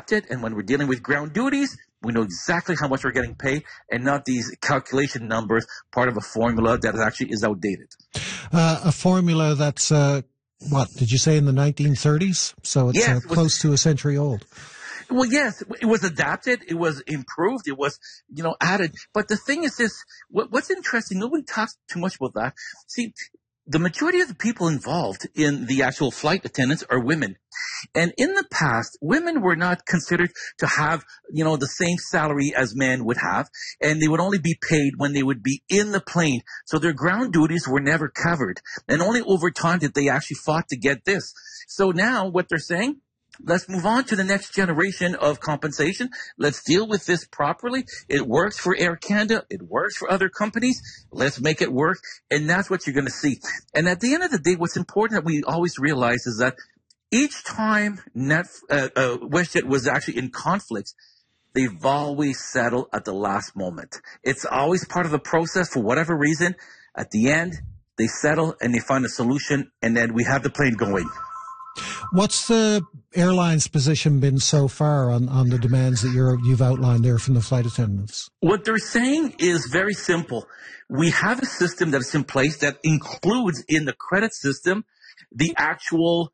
adapted. And when we're dealing with ground duties, we know exactly how much we're getting paid and not these calculation numbers, part of a formula that actually is outdated. A formula that's, what, did you say in the 1930s? So it's Yes, close to a century old. well, yes, it was adapted. It was improved. It was, added. But the thing is this, what's interesting, nobody talks too much about that. See, the majority of the people involved in the actual flight attendants are women. And in the past, women were not considered to have, the same salary as men would have. And they would only be paid when they would be in the plane. So their ground duties were never covered. And only over time did they actually fought to get this. So now what they're saying, let's move on to the next generation of compensation. Let's deal with this properly. It works for Air Canada. It works for other companies. Let's make it work. And that's what you're going to see. And at the end of the day, what's important that we always realize is that each time WestJet was actually in conflicts, they've always settled at the last moment. It's always part of the process for whatever reason. At the end, they settle and they find a solution, and then we have the plane going. What's the airline's position been so far on the demands that you've outlined there from the flight attendants? What they're saying is very simple. We have a system that is in place that includes in the credit system the actual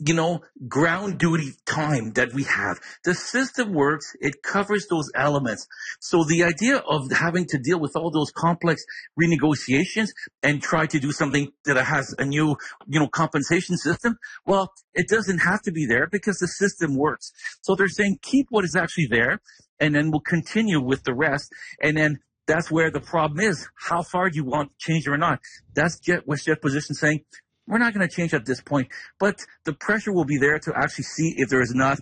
ground duty time that we have. The system works. It covers those elements. So the idea of having to deal with all those complex renegotiations and try to do something that has a new, compensation system, well, it doesn't have to be there because the system works. So they're saying keep what is actually there, and then we'll continue with the rest. And then that's where the problem is. How far do you want to change it or not? That's WestJet position saying, we're not going to change at this point, but the pressure will be there to actually see if there is not,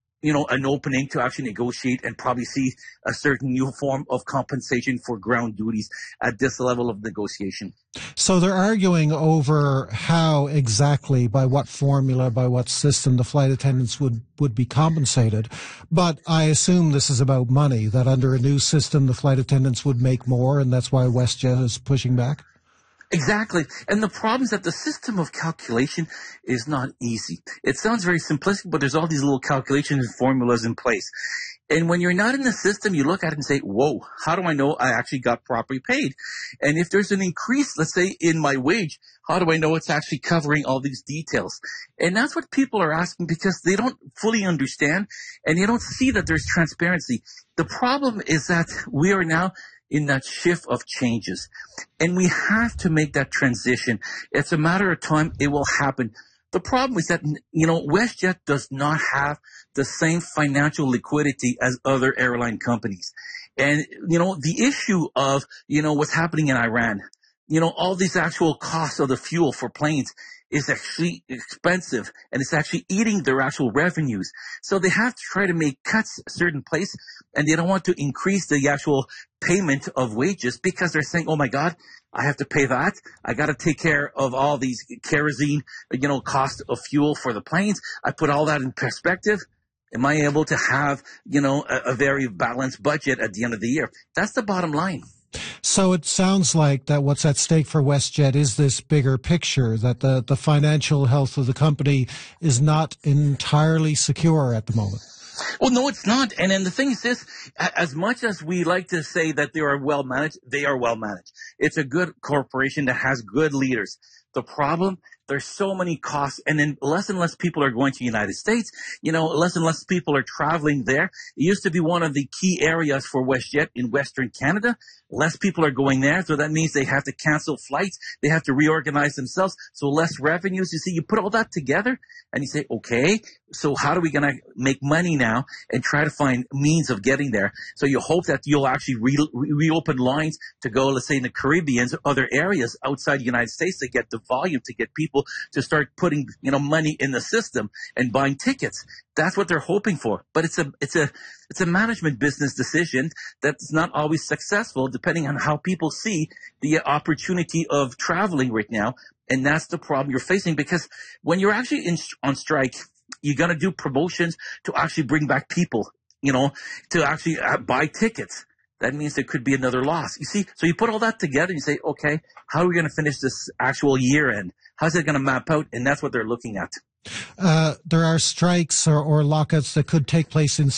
an opening to actually negotiate and probably see a certain new form of compensation for ground duties at this level of negotiation. So they're arguing over how exactly, by what formula, by what system the flight attendants would be compensated. But I assume this is about money, that under a new system, the flight attendants would make more, and that's why WestJet is pushing back? Exactly. And the problem is that the system of calculation is not easy. It sounds very simplistic, but there's all these little calculations and formulas in place. And when you're not in the system, you look at it and say, whoa, how do I know I actually got properly paid? And if there's an increase, let's say, in my wage, how do I know it's actually covering all these details? And that's what people are asking because they don't fully understand and they don't see that there's transparency. The problem is that we are now in that shift of changes. And we have to make that transition. It's a matter of time. It will happen. The problem is that, WestJet does not have the same financial liquidity as other airline companies. And, the issue of, what's happening in Iran, all these actual costs of the fuel for planes is actually expensive and it's actually eating their actual revenues. So they have to try to make cuts a certain place and they don't want to increase the actual payment of wages because they're saying, oh my God, I have to pay that. I got to take care of all these kerosene, cost of fuel for the planes. I put all that in perspective. Am I able to have, a very balanced budget at the end of the year? That's the bottom line. So it sounds like that what's at stake for WestJet is this bigger picture, that the financial health of the company is not entirely secure at the moment. Well, no, it's not. And then the thing is this, as much as we like to say that they are well managed, they are well managed. It's a good corporation that has good leaders. The problem, there's so many costs, and then less and less people are going to the United States. Less and less people are traveling there. It used to be one of the key areas for WestJet in Western Canada. Less people are going there, so that means they have to cancel flights. They have to reorganize themselves, so less revenues. You see, you put all that together, and you say, okay, so how are we going to make money now and try to find means of getting there? So you hope that you'll actually reopen lines to go, let's say, in the Caribbean, other areas outside the United States to get the volume, to get people to start putting, money in the system and buying tickets. That's what they're hoping for. But it's a management business decision that's not always successful depending on how people see the opportunity of traveling right now. And that's the problem you're facing because when you're actually on strike, you're going to do promotions to actually bring back people, to actually buy tickets. That means there could be another loss. You see, so you put all that together and you say, okay, how are we going to finish this actual year end? How's it going to map out? And that's what they're looking at. There are strikes or lockouts that could take place in